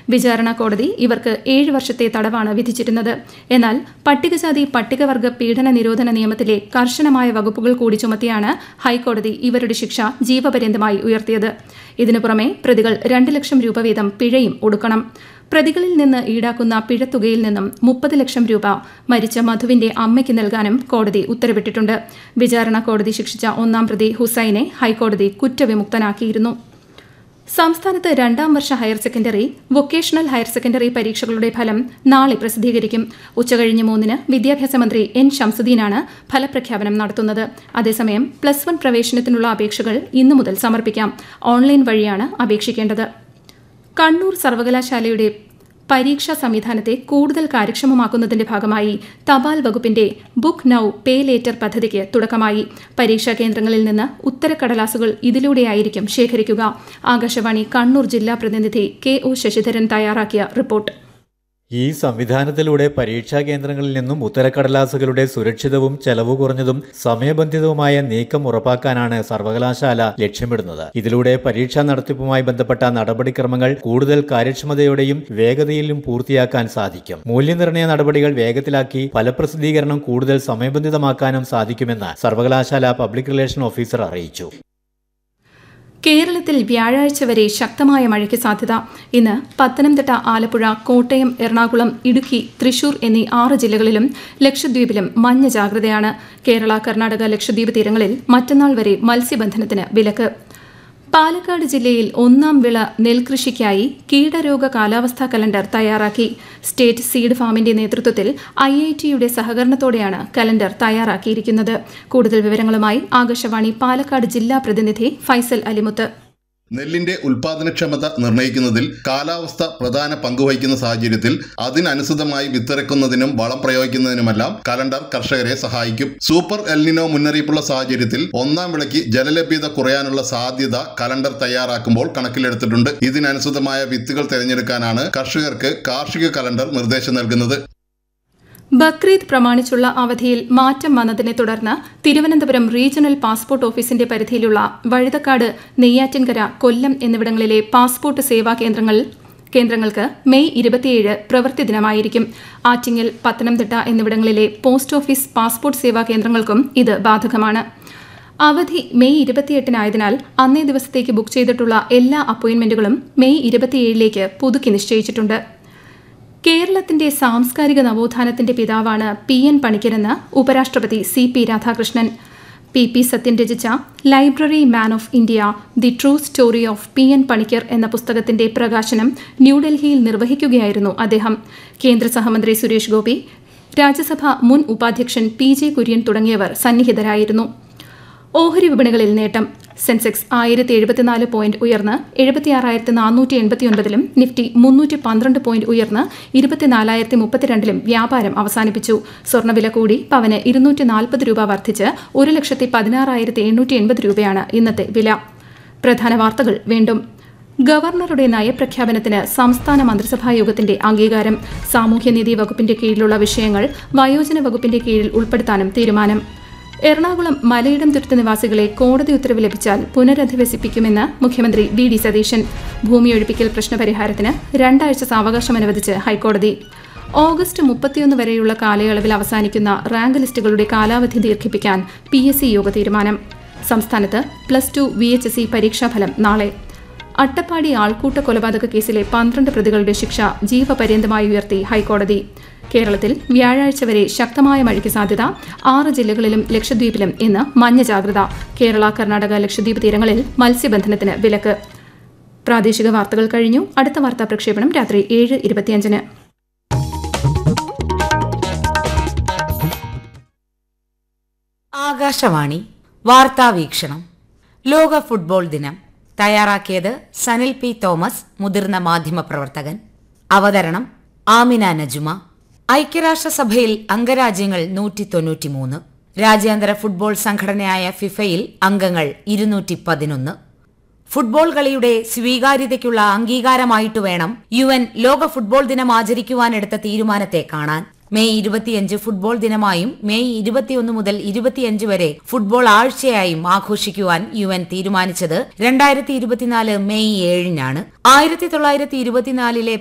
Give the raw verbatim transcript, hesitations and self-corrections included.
വിചാരണ കോടതി ഇവർക്ക് ഏഴ് വർഷത്തെ തടവാണ് വിധിച്ചിരുന്നത്. എന്നാൽ പട്ടികജാതി പട്ടികവർഗ പീഡന നിരോധന നിയമത്തിലെ കർശനമായ വകുപ്പുകൾ കൂടി ചുമത്തിയാണ് ഹൈക്കോടതി ഇവരുടെ ശിക്ഷ ജീവപര്യന്തമായി ഉയർത്തിയത്. ഇതിനു പുറമെ പ്രതികൾ രണ്ട് ലക്ഷം രൂപ വീതം പിഴയും ഒടുക്കണം. പ്രതികളിൽ നിന്ന് ഈടാക്കുന്ന പിഴത്തുകയിൽ നിന്നും മുപ്പത് ലക്ഷം രൂപ മരിച്ച മധുവിന്റെ അമ്മയ്ക്ക് നൽകാനും കോടതി ഉത്തരവിട്ടിട്ടുണ്ട്. വിചാരണ കോടതി ശിക്ഷിച്ച ഒന്നാം പ്രതി ഹുസൈനെ ഹൈക്കോടതി കുറ്റവിമുക്തനാക്കിയിരുന്നു. സംസ്ഥാനത്ത് രണ്ടാം വർഷ higher secondary, vocational higher secondary പരീക്ഷകളുടെ ഫലം നാളെ പ്രസിദ്ധീകരിക്കും. ഉച്ചകഴിഞ്ഞ് മൂന്നിന് വിദ്യാഭ്യാസ മന്ത്രി എൻ ശംസുദ്ദീനാണ് ഫലപ്രഖ്യാപനം നടത്തുന്നത്. അതേസമയം പ്ലസ് വൺ പ്രവേശനത്തിനുള്ള അപേക്ഷകൾ ഇന്നു മുതൽ സമർപ്പിക്കാം. ഓൺലൈൻ വഴിയാണ് അപേക്ഷിക്കേണ്ടത്. കണ്ണൂർ സർവകലാശാലയുടെ പരീക്ഷാ സംവിധാനത്തെ കൂടുതൽ കാര്യക്ഷമമാക്കുന്നതിന്റെ ഭാഗമായി തപാൽ വകുപ്പിന്റെ ബുക്ക് നൌ പേ ലേറ്റർ പദ്ധതിക്ക് തുടക്കമായി. പരീക്ഷാ കേന്ദ്രങ്ങളിൽ നിന്ന് ഉത്തരക്കടലാസുകൾ ഇതിലൂടെയായിരിക്കും ശേഖരിക്കുക. ആകാശവാണി കണ്ണൂർ ജില്ലാ പ്രതിനിധി കെ ഒ ശശിധരൻ തയ്യാറാക്കിയ റിപ്പോർട്ട്. ഈ സംവിധാനത്തിലൂടെ പരീക്ഷാ കേന്ദ്രങ്ങളിൽ നിന്നും ഉത്തരക്കടലാസുകളുടെ സുരക്ഷിതവും ചെലവ് കുറഞ്ഞതും സമയബന്ധിതവുമായ നീക്കം ഉറപ്പാക്കാനാണ് സർവകലാശാല ലക്ഷ്യമിടുന്നത്. ഇതിലൂടെ പരീക്ഷാ നടത്തിപ്പുമായി ബന്ധപ്പെട്ട നടപടിക്രമങ്ങൾ കൂടുതൽ കാര്യക്ഷമതയോടെയും വേഗതയിലും പൂർത്തിയാക്കാൻ സാധിക്കും. മൂല്യനിർണ്ണയ നടപടികൾ വേഗത്തിലാക്കി ഫലപ്രസിദ്ധീകരണം കൂടുതൽ സമയബന്ധിതമാക്കാനും സാധിക്കുമെന്ന് സർവകലാശാല പബ്ലിക് റിലേഷൻ ഓഫീസർ അറിയിച്ചു. കേരളത്തിൽ വ്യാഴാഴ്ച വരെ ശക്തമായ മഴയ്ക്ക് സാധ്യത. ഇന്ന് പത്തനംതിട്ട, ആലപ്പുഴ, കോട്ടയം, എറണാകുളം, ഇടുക്കി, തൃശൂർ എന്നീ ആറ് ജില്ലകളിലും ലക്ഷദ്വീപിലും മഞ്ഞ ജാഗ്രതയാണ്. കേരള, കർണാടക, ലക്ഷദ്വീപ് തീരങ്ങളിൽ മറ്റന്നാൾ വരെ മത്സ്യബന്ധനത്തിന് വിലക്ക്. പാലക്കാട് ജില്ലയിൽ ഒന്നാം വിള നെൽകൃഷിക്കായി കീടരോഗ കാലാവസ്ഥാ കലണ്ടർ തയ്യാറാക്കി. സ്റ്റേറ്റ് സീഡ് ഫാമിന്റെ നേതൃത്വത്തിൽ ഐ ഐ ടിയുടെ സഹകരണത്തോടെയാണ് കലണ്ടർ തയ്യാറാക്കിയിരിക്കുന്നത്. കൂടുതൽ വിവരങ്ങളുമായി ആകാശവാണി പാലക്കാട് ജില്ലാ പ്രതിനിധി ഫൈസൽ അലിമുത്ത്. നെല്ലിന്റെ ഉൽപാദനക്ഷമത നിർണ്ണയിക്കുന്നതിൽ കാലാവസ്ഥ പ്രധാന പങ്കുവഹിക്കുന്ന സാഹചര്യത്തിൽ അതിനനുസൃതമായി വിത്തിറക്കുന്നതിനും വളം പ്രയോഗിക്കുന്നതിനുമെല്ലാം കലണ്ടർ കർഷകരെ സഹായിക്കും. സൂപ്പർ എൽനിനോ മുന്നറിയിപ്പുള്ള സാഹചര്യത്തിൽ ഒന്നാം വിളയ്ക്ക് ജലലഭ്യത കുറയാനുള്ള സാധ്യത കലണ്ടർ തയ്യാറാക്കുമ്പോൾ കണക്കിലെടുത്തിട്ടുണ്ട്. ഇതിനനുസൃതമായ വിത്തുകൾ തിരഞ്ഞെടുക്കാനാണ് കർഷകർക്ക് കാർഷിക കലണ്ടർ നിർദ്ദേശം നൽകുന്നത്. ബക്രീദ് പ്രമാണിച്ചുള്ള അവധിയിൽ മാറ്റം വന്നതിനെ തുടർന്ന് തിരുവനന്തപുരം റീജിയണൽ പാസ്പോർട്ട് ഓഫീസിന്റെ പരിധിയിലുള്ള വഴുതക്കാട്, നെയ്യാറ്റിൻകര, കൊല്ലം എന്നിവിടങ്ങളിലെ പാസ്പോർട്ട് സേവാ കേന്ദ്രങ്ങൾ കേന്ദ്രങ്ങൾക്ക് മെയ് ഇരുപത്തിയേഴ് പ്രവൃത്തി ദിനമായിരിക്കും. ആറ്റിങ്ങൽ, പത്തനംതിട്ട എന്നിവിടങ്ങളിലെ പോസ്റ്റ് ഓഫീസ് പാസ്പോർട്ട് സേവാ കേന്ദ്രങ്ങൾക്കും ഇത് ബാധകമാണ്. അവധി മെയ് ഇരുപത്തിയെട്ടിനായതിനാൽ അന്നേ ദിവസത്തേക്ക് ബുക്ക് ചെയ്തിട്ടുള്ള എല്ലാ അപ്പോയിന്റ്മെന്റുകളും മെയ് ഇരുപത്തിയേഴിലേക്ക് പുതുക്കി നിശ്ചയിച്ചിട്ടുണ്ട്. കേരളത്തിന്റെ സാംസ്കാരിക നവോത്ഥാനത്തിന്റെ പിതാവാണ് പി എൻ പണിക്കരെന്ന് ഉപരാഷ്ട്രപതി C P Radhakrishnan. P P Sathyan രചിച്ച library man of India, the true story of P N Panicker എന്ന പുസ്തകത്തിന്റെ പ്രകാശനം ന്യൂഡൽഹിയിൽ നിർവഹിക്കുകയായിരുന്നു അദ്ദേഹം. കേന്ദ്ര സഹമന്ത്രി സുരേഷ് ഗോപി, രാജ്യസഭ മുൻ ഉപാധ്യക്ഷൻ പി ജെ കുര്യൻ തുടങ്ങിയവർ സന്നിഹിതരായിരുന്നു. ഓഹരി വിപണികളിൽ നേട്ടം. സെൻസെക്സ് ആയിരത്തി എഴുപത്തിനാല് പോയിന്റ് ഉയർന്ന് എഴുപത്തിയാറായിരത്തി നാനൂറ്റി എൺപത്തിയൊൻപതിലും നിഫ്റ്റി മുന്നൂറ്റി പന്ത്രണ്ട് പോയിന്റ് ഉയർന്ന് ഇരുപത്തിനാലായിരത്തി മുപ്പത്തിരണ്ടിലും വ്യാപാരം അവസാനിപ്പിച്ചു. സ്വർണ്ണവില കൂടി പവന് ഇരുന്നൂറ്റി നാൽപ്പത് രൂപ വർദ്ധിച്ച് ഒരു ലക്ഷത്തി പതിനാറായിരത്തി എണ്ണൂറ്റി എൺപത് രൂപയാണ് ഇന്നത്തെ വില. പ്രധാന വാർത്തകൾ വീണ്ടും. ഗവർണറുടെ നയപ്രഖ്യാപനത്തിന് സംസ്ഥാന മന്ത്രിസഭാ യോഗത്തിന്റെ അംഗീകാരം. സാമൂഹ്യനീതി വകുപ്പിന്റെ കീഴിലുള്ള വിഷയങ്ങൾ വയോജന വകുപ്പിന്റെ കീഴിൽ ഉൾപ്പെടുത്താനും തീരുമാനം. എറണാകുളം മലയിടം തുരുത്ത് നിവാസികളെ കോടതി ഉത്തരവ് ലഭിച്ചാൽ പുനരധിവസിപ്പിക്കുമെന്ന് മുഖ്യമന്ത്രി വി ഡി സതീശൻ. ഭൂമിയൊഴിപ്പിക്കൽ പ്രശ്നപരിഹാരത്തിന് രണ്ടാഴ്ച സാവകാശം അനുവദിച്ച് ഹൈക്കോടതി. ഓഗസ്റ്റ് മുപ്പത്തിയൊന്ന് വരെയുള്ള കാലയളവിൽ അവസാനിക്കുന്ന റാങ്ക് ലിസ്റ്റുകളുടെ കാലാവധി ദീർഘിപ്പിക്കാൻ പി എസ് സി യോഗ തീരുമാനം. സംസ്ഥാനത്ത് plus two V H S C പരീക്ഷാഫലം നാളെ. അട്ടപ്പാടി ആൾക്കൂട്ട കൊലപാതക കേസിലെ പന്ത്രണ്ട് പ്രതികളുടെ ശിക്ഷ ജീവപര്യന്തമായി ഉയർത്തി ഹൈക്കോടതി. കേരളത്തിൽ വ്യാഴാഴ്ച വരെ ശക്തമായ മഴയ്ക്ക് സാധ്യത. ആറ് ജില്ലകളിലും ലക്ഷദ്വീപിലും ഇന്ന് മഞ്ഞ ജാഗ്രത. കേരള, കർണാടക, ലക്ഷദ്വീപ് തീരങ്ങളിൽ മത്സ്യബന്ധനത്തിന് വിലക്ക്. പ്രാദേശിക വാർത്തകൾ കഴിഞ്ഞു. അടുത്ത വാർത്താ പ്രക്ഷേപണം രാത്രി ഏഴ് ഇരുപത്തിയഞ്ചിന്. ആകാശവാണി വാർത്താ വീക്ഷണം. ലോക ഫുട്ബോൾ ദിനം തയ്യാറാക്കിയത് സനിൽ പി തോമസ്, മുതിർന്ന മാധ്യമപ്രവർത്തകൻ. അവതരണം ആമിന നജുമ. ഐക്യരാഷ്ട്രസഭയിൽ അംഗരാജ്യങ്ങൾ നൂറ്റി തൊണ്ണൂറ്റിമൂന്ന്. രാജ്യാന്തര ഫുട്ബോൾ സംഘടനയായ ഫിഫയിൽ അംഗങ്ങൾ ഇരുന്നൂറ്റി പതിനൊന്ന്. ഫുട്ബോൾ കളിയുടെ സ്വീകാര്യതയ്ക്കുള്ള അംഗീകാരമായിട്ട് വേണം യു എൻ ലോക ഫുട്ബോൾ ദിനം ആചരിക്കുവാനെടുത്ത തീരുമാനത്തെ കാണാൻ. മെയ് ഇരുപത്തിയഞ്ച് ഫുട്ബോൾ ദിനമായും മെയ് ഇരുപത്തിയൊന്ന് മുതൽ ഇരുപത്തിയഞ്ച് വരെ ഫുട്ബോൾ ആഴ്ചയായും ആഘോഷിക്കുവാൻ യു എൻ തീരുമാനിച്ചത് രണ്ടായിരത്തി ഇരുപത്തിനാല് മെയ് ഏഴിനാണ്. ആയിരത്തി തൊള്ളായിരത്തി ഇരുപത്തിനാലിലെ